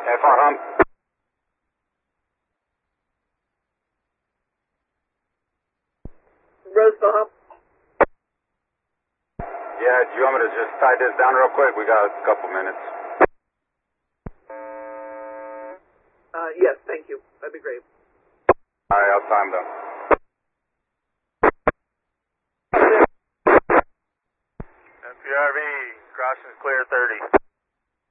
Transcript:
FR hump. Roseville hump. Yeah, do you want me to just tie this down real quick? We got a couple minutes. Yes, thank you. That'd be great. All right, I'll time them. MPRV, crossing's clear 30.